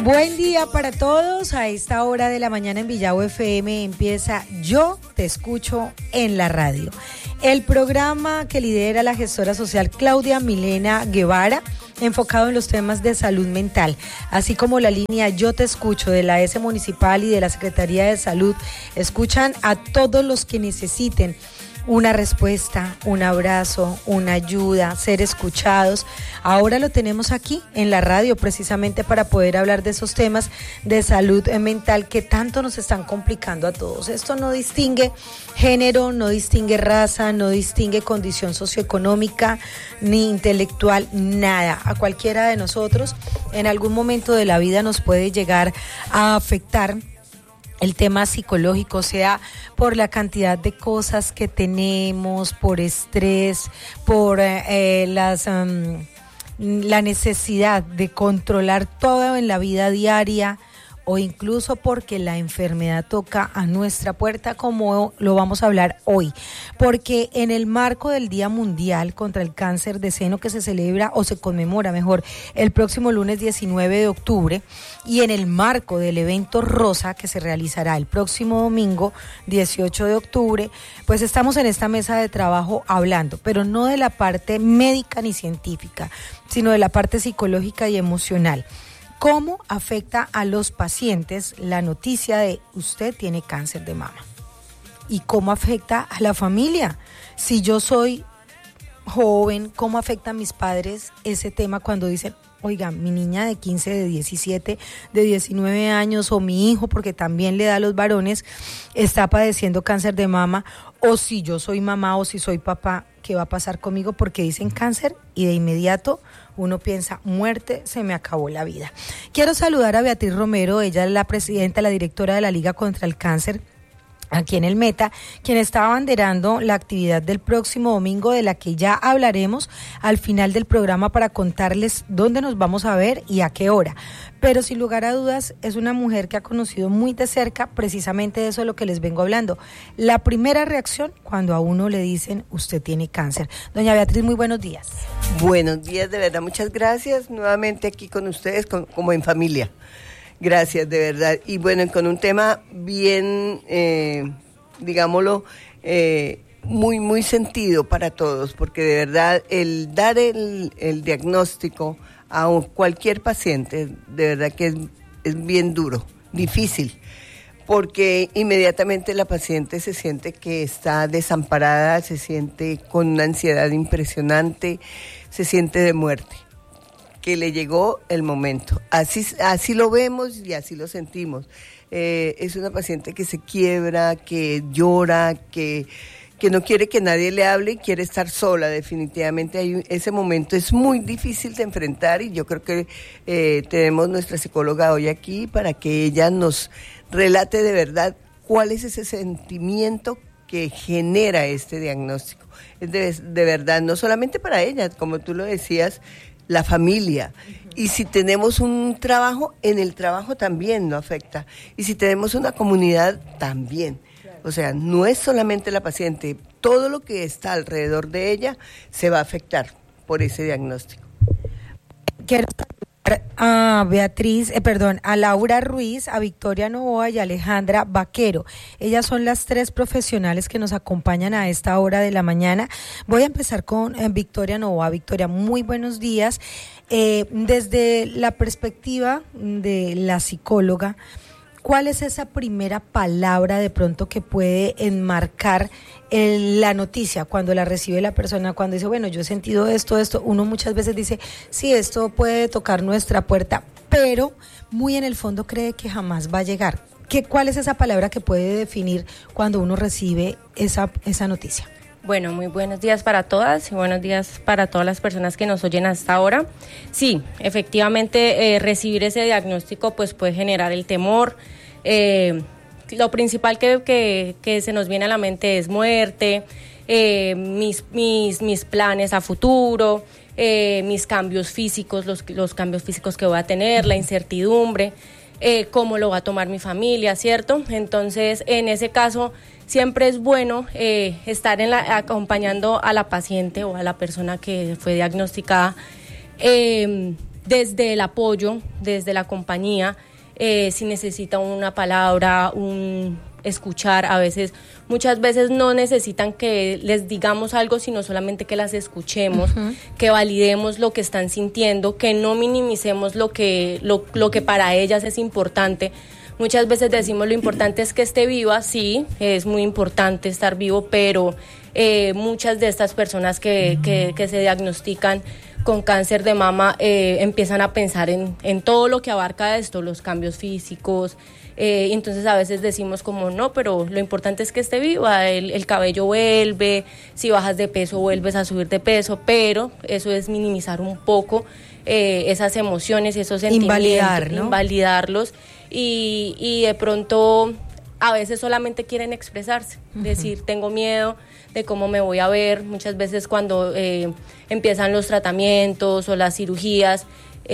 Buen día para todos. A esta hora de la mañana en Villavo FM empieza Yo Te Escucho en la Radio. El programa que lidera la gestora social Claudia Milena Guevara, enfocado en los temas de salud mental, así como la línea Yo Te Escucho de la S Municipal y de la Secretaría de Salud. Escuchan a todos los que necesiten una respuesta, un abrazo, una ayuda, ser escuchados. Ahora lo tenemos aquí en la radio precisamente para poder hablar de esos temas de salud mental que tanto nos están complicando a todos. Esto no distingue género, no distingue raza, no distingue condición socioeconómica ni intelectual, nada. A cualquiera de nosotros en algún momento de la vida nos puede llegar a afectar el tema psicológico, sea por la cantidad de cosas que tenemos, por estrés, por la necesidad de controlar todo en la vida diaria, o incluso porque la enfermedad toca a nuestra puerta, como lo vamos a hablar hoy, porque en el marco del Día Mundial contra el Cáncer de Seno, que se celebra o se conmemora mejor el próximo lunes 19 de octubre, y en el marco del evento Rosa, que se realizará el próximo domingo 18 de octubre, pues estamos en esta mesa de trabajo hablando, pero no de la parte médica ni científica, sino de la parte psicológica y emocional. ¿Cómo afecta a los pacientes la noticia de usted tiene cáncer de mama? ¿Y cómo afecta a la familia? Si yo soy joven, ¿cómo afecta a mis padres ese tema cuando dicen, oiga, mi niña de 15, de 17, de 19 años, o mi hijo, porque también le da a los varones, está padeciendo cáncer de mama? O si yo soy mamá o si soy papá, ¿qué va a pasar conmigo? Porque dicen cáncer y de inmediato uno piensa, muerte, se me acabó la vida. Quiero saludar a Beatriz Romero, ella es la presidenta, la directora de la Liga contra el Cáncer aquí en el Meta, quien está abanderando la actividad del próximo domingo, de la que ya hablaremos al final del programa para contarles dónde nos vamos a ver y a qué hora. Pero sin lugar a dudas es una mujer que ha conocido muy de cerca precisamente de eso de lo que les vengo hablando. La primera reacción cuando a uno le dicen usted tiene cáncer. Doña Beatriz, muy buenos días. Buenos días, de verdad, muchas gracias. Nuevamente aquí con ustedes, como en familia. Gracias, de verdad. Y bueno, con un tema bien, digámoslo, muy, muy sentido para todos, porque de verdad el dar el diagnóstico a cualquier paciente, de verdad que es bien duro, difícil, porque inmediatamente la paciente se siente que está desamparada, se siente con una ansiedad impresionante, se siente de muerte, que le llegó el momento. Así lo vemos y así lo sentimos. Es una paciente que se quiebra, que llora, que no quiere que nadie le hable y quiere estar sola. Definitivamente ese momento es muy difícil de enfrentar, y yo creo que tenemos nuestra psicóloga hoy aquí para que ella nos relate de verdad cuál es ese sentimiento que genera este diagnóstico. Es de verdad, no solamente para ella, como tú lo decías, la familia. Y si tenemos un trabajo, en el trabajo también no afecta. Y si tenemos una comunidad, también. O sea, no es solamente la paciente, todo lo que está alrededor de ella se va a afectar por ese diagnóstico. Quiero saludar a Beatriz, a Laura Ruiz, a Victoria Novoa y a Alejandra Vaquero. Ellas son las tres profesionales que nos acompañan a esta hora de la mañana. Voy a empezar con Victoria Novoa. Victoria, muy buenos días. Desde la perspectiva de la psicóloga, ¿cuál es esa primera palabra de pronto que puede enmarcar la noticia cuando la recibe la persona? Cuando dice, bueno, yo he sentido esto, uno muchas veces dice, sí, esto puede tocar nuestra puerta, pero muy en el fondo cree que jamás va a llegar. ¿Cuál es esa palabra que puede definir cuando uno recibe esa noticia? Bueno, muy buenos días para todas y buenos días para todas las personas que nos oyen hasta ahora. Sí, efectivamente, recibir ese diagnóstico pues puede generar el temor. Lo principal que se nos viene a la mente es muerte, mis planes a futuro, mis cambios físicos, los cambios físicos que voy a tener, la incertidumbre, cómo lo va a tomar mi familia, ¿cierto? Entonces, en ese caso, siempre es bueno estar acompañando a la paciente o a la persona que fue diagnosticada desde el apoyo, desde la compañía, si necesita una palabra, un escuchar, muchas veces no necesitan que les digamos algo, sino solamente que las escuchemos, que validemos lo que están sintiendo, que no minimicemos lo que para ellas es importante. Muchas veces decimos lo importante es que esté viva, sí, es muy importante estar vivo, pero muchas de estas personas que se diagnostican con cáncer de mama empiezan a pensar en todo lo que abarca esto, los cambios físicos. Entonces a veces decimos como no, pero lo importante es que esté viva, el cabello vuelve, si bajas de peso vuelves a subir de peso, pero eso es minimizar un poco esas emociones y esos sentimientos, invalidarlos y de pronto a veces solamente quieren expresarse, decir tengo miedo de cómo me voy a ver. Muchas veces cuando empiezan los tratamientos o las cirugías,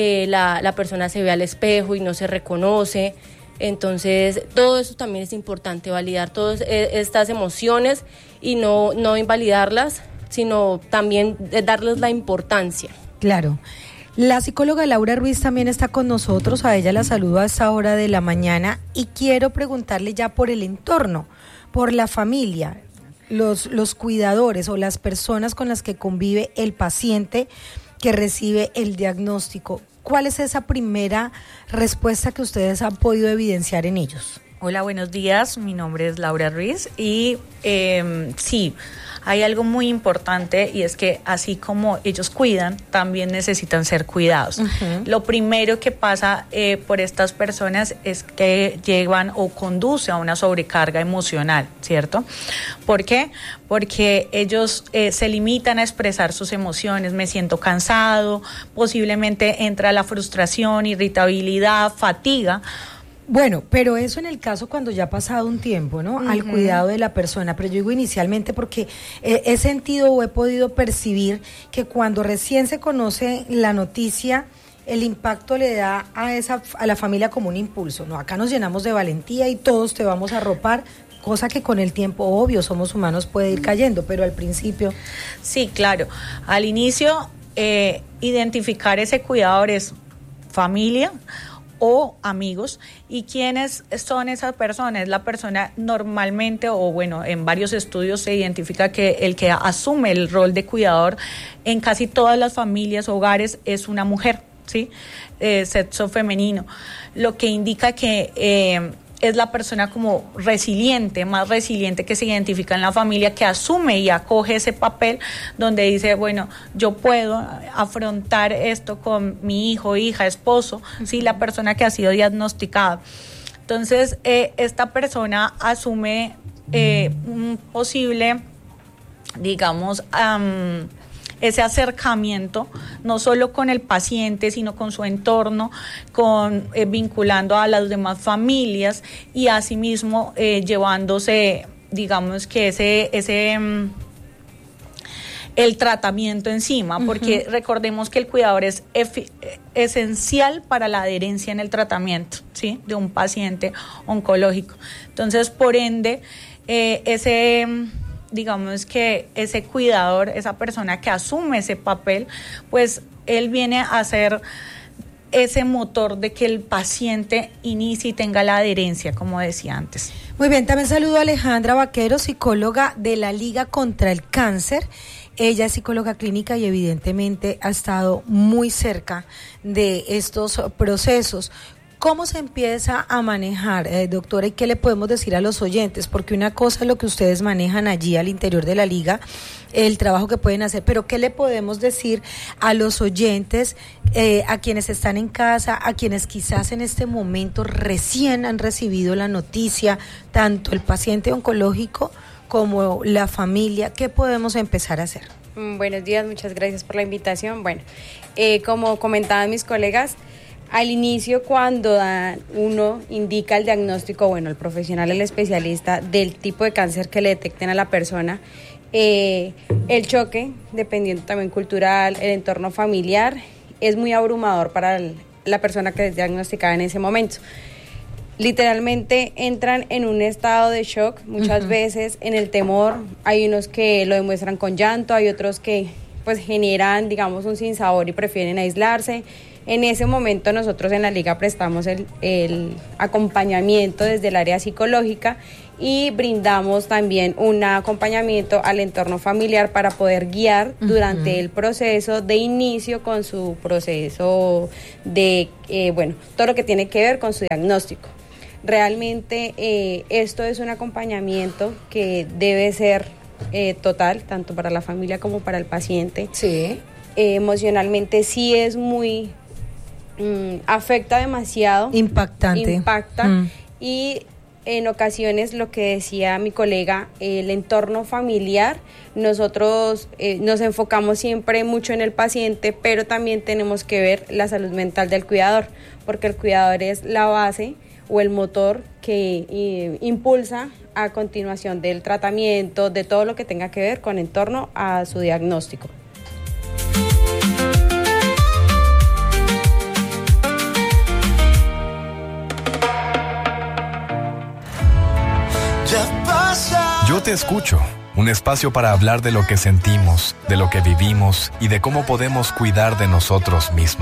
la persona se ve al espejo y no se reconoce. Entonces, todo eso también es importante, validar todas estas emociones y no invalidarlas, sino también darles la importancia. Claro. La psicóloga Laura Ruiz también está con nosotros, a ella la saludo a esta hora de la mañana y quiero preguntarle ya por el entorno, por la familia, los cuidadores o las personas con las que convive el paciente que recibe el diagnóstico. ¿Cuál es esa primera respuesta que ustedes han podido evidenciar en ellos? Hola, buenos días. Mi nombre es Laura Ruiz y sí, hay algo muy importante y es que así como ellos cuidan, también necesitan ser cuidados. Lo primero que pasa por estas personas es que llevan o conduce a una sobrecarga emocional, ¿cierto? ¿Por qué? Porque ellos se limitan a expresar sus emociones. Me siento cansado, posiblemente entra la frustración, irritabilidad, fatiga. Bueno, pero eso en el caso cuando ya ha pasado un tiempo, ¿no? Al cuidado de la persona, pero yo digo inicialmente porque he sentido o he podido percibir que cuando recién se conoce la noticia, el impacto le da a la familia como un impulso, ¿no? Acá nos llenamos de valentía y todos te vamos a arropar, cosa que con el tiempo, obvio, somos humanos, puede ir cayendo, pero al principio... Sí, claro. Al inicio, identificar ese cuidador es familia o amigos. ¿Y quiénes son esas personas? La persona normalmente, o bueno, en varios estudios se identifica que el que asume el rol de cuidador en casi todas las familias, hogares, es una mujer, ¿sí? Sexo femenino, lo que indica que es la persona como resiliente, más resiliente que se identifica en la familia, que asume y acoge ese papel donde dice, bueno, yo puedo afrontar esto con mi hijo, hija, esposo, ¿sí? La persona que ha sido diagnosticada. Entonces, esta persona asume un posible, digamos, ese acercamiento, no solo con el paciente, sino con su entorno, vinculando a las demás familias y asimismo llevándose, digamos que el tratamiento encima, porque recordemos que el cuidador es esencial para la adherencia en el tratamiento, ¿sí? De un paciente oncológico. Entonces, por ende, digamos que ese cuidador, esa persona que asume ese papel, pues él viene a ser ese motor de que el paciente inicie y tenga la adherencia, como decía antes. Muy bien, también saludo a Alejandra Vaquero, psicóloga de la Liga contra el Cáncer. Ella es psicóloga clínica y evidentemente ha estado muy cerca de estos procesos. ¿Cómo se empieza a manejar, doctora, y qué le podemos decir a los oyentes? Porque una cosa es lo que ustedes manejan allí al interior de la liga, el trabajo que pueden hacer, pero ¿qué le podemos decir a los oyentes, a quienes están en casa, a quienes quizás en este momento recién han recibido la noticia, tanto el paciente oncológico como la familia? ¿Qué podemos empezar a hacer? Buenos días, muchas gracias por la invitación. Bueno, como comentaban mis colegas, al inicio, cuando uno indica el diagnóstico, bueno, el profesional, el especialista del tipo de cáncer que le detecten a la persona, el choque, dependiendo también cultural, el entorno familiar, es muy abrumador para la persona que es diagnosticada en ese momento. Literalmente entran en un estado de shock, muchas veces en el temor. Hay unos que lo demuestran con llanto, hay otros que pues generan, digamos, un sinsabor y prefieren aislarse. En ese momento nosotros en la liga prestamos el acompañamiento desde el área psicológica y brindamos también un acompañamiento al entorno familiar para poder guiar durante el proceso de inicio con su proceso de, todo lo que tiene que ver con su diagnóstico. Realmente esto es un acompañamiento que debe ser total, tanto para la familia como para el paciente. Sí. Emocionalmente sí es muy, afecta demasiado. Impacta. Y en ocasiones, lo que decía mi colega, el entorno familiar, nosotros nos enfocamos siempre mucho en el paciente, pero también tenemos que ver la salud mental del cuidador, porque el cuidador es la base o el motor que impulsa a continuación del tratamiento, de todo lo que tenga que ver con en torno a su diagnóstico. Yo te escucho, un espacio para hablar de lo que sentimos, de lo que vivimos y de cómo podemos cuidar de nosotros mismos.